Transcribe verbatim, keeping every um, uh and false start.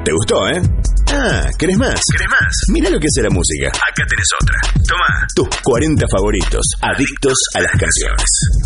¿Te gustó, eh? Ah, ¿querés más? ¿Querés más? Mirá lo que hace la música. Acá tenés otra. Tomá. Tus cuarenta favoritos, adictos a las canciones.